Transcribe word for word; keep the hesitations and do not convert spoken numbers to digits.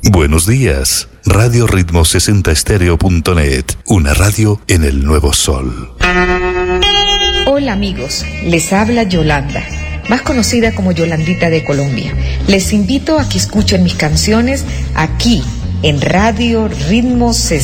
Buenos días. Radio Ritmo sesenta Estéreo punto net, una radio en el nuevo sol. Hola amigos, les habla Yolanda, más conocida como Yolandita de Colombia. Les invito a que escuchen mis canciones aquí en Radio Ritmo sesenta